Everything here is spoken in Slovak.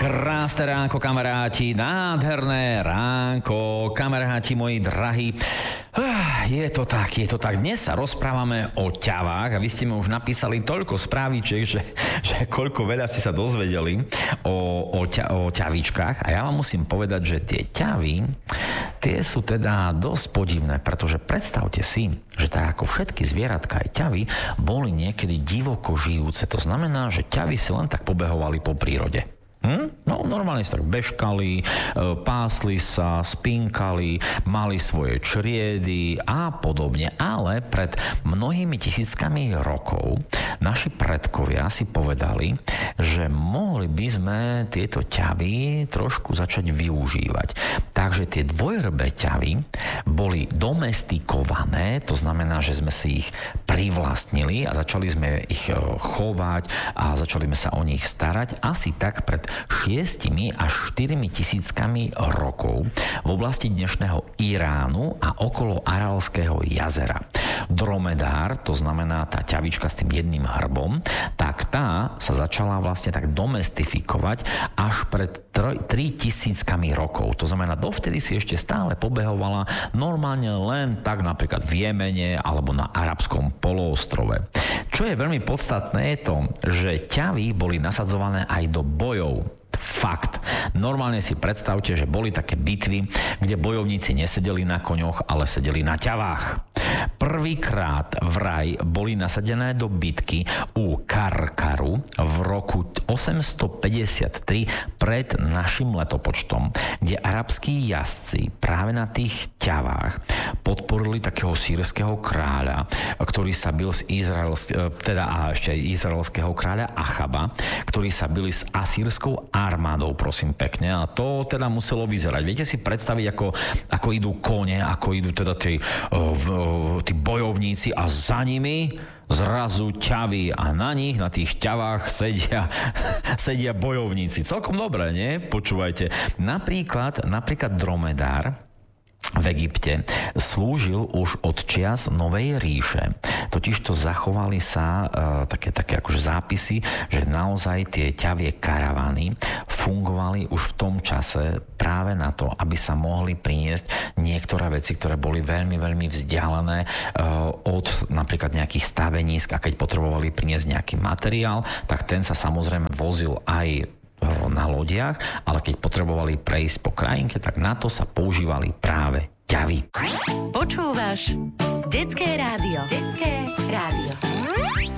Krásne ránko, kamaráti, nádherné ránko, kamaráti moji drahí. Je to tak. Dnes sa rozprávame o ťavách a vy ste mi už napísali toľko správičiek, že koľko veľa si sa dozvedeli o ťavičkách. A ja vám musím povedať, že tie ťavy, tie sú teda dosť podivné, pretože predstavte si, že tak ako všetky zvieratka aj ťavy boli niekedy divoko žijúce. To znamená, že ťavy si len tak pobehovali po prírode. No, normálne sa tak bežkali, pásli sa, spinkali, mali svoje čriedy a podobne. Ale pred mnohými tisíckami rokov naši predkovia si povedali, že mohli by sme tieto ťavy trošku začať využívať. Takže tie dvojrbé ťavy boli domestikované, to znamená, že sme si ich privlastnili a začali sme ich chovať a začali sme sa o nich starať asi tak pred 6 až 4 tisíckami rokov v oblasti dnešného Iránu a okolo Aralského jazera. Dromedár, to znamená tá ťavička s tým jedným hrbom, tak tá sa začala vlastne tak domestifikovať až pred 3 tisíckami rokov. To znamená, dovtedy si ešte stále pobehovala normálne len tak napríklad v Jemene alebo na arabskom poloostrove. Čo je veľmi podstatné je to, že ťavy boli nasadzované aj do bojov. Fakt. Normálne si predstavte, že boli také bitvy, kde bojovníci nesedeli na koňoch, ale sedeli na ťavách. Prvýkrát vraj boli nasadené do bitky u Karkaru v roku 853 pred našim letopočtom, kde arabskí jazdci práve na tých ťavách podporili takého sýrskeho kráľa, ktorý sa bil z izraelského kráľa Achaba, ktorý sa bili s asýrskou armádou, prosím pekne. A to teda muselo vyzerať. Viete si predstaviť, ako idú kone, ako idú teda tí bojovníci a za nimi zrazu ťavy a na nich, na tých ťavách sedia bojovníci. Celkom dobré, nie? Počúvajte. Napríklad dromedár v Egypte slúžil už od čias Novej ríše. Totižto zachovali sa také akože zápisy, že naozaj tie ťavie karavany fungovali už v tom čase práve na to, aby sa mohli priniesť niektoré veci, ktoré boli veľmi, veľmi vzdialené od napríklad nejakých stavenísk, a keď potrebovali priniesť nejaký materiál, tak ten sa samozrejme vozil aj na lodiach, ale keď potrebovali prejsť po krajinke, tak na to sa používali práve ťavy. Počúvaš Detské rádio.